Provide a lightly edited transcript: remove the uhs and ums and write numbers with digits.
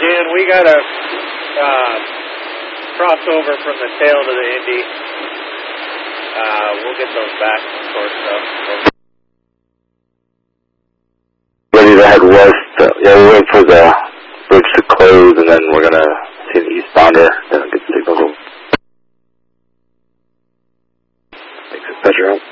Dan, we got a crossover from the tail to the Indy. We'll get those back, of course. Ready to head west. Yeah, we're waiting for the bridge to close, and then we're going to see the eastbounder, then get the signal. Makes it better out.